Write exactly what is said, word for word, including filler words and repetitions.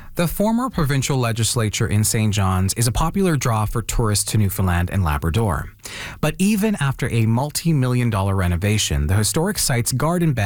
The former provincial legislature in Saint John's is a popular draw for tourists to Newfoundland and Labrador. But even after a multi-million dollar renovation, the historic site's garden bed